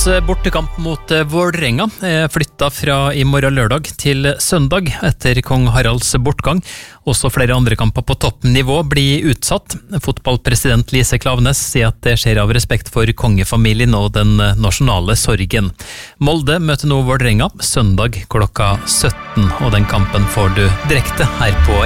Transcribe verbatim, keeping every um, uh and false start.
bortekamp mot Vålerenga er flyttet fra i morgen lørdag til søndag etter kong Haralds bortgang. Også flere andre kamper på toppnivå blir utsatt. Fotballpresident Lise Klaveness sier at det skjer av respekt for kongefamilien og den nasjonale sorgen. Molde møter nå Vålerenga søndag klokka sytten, og den kampen får du direkte her på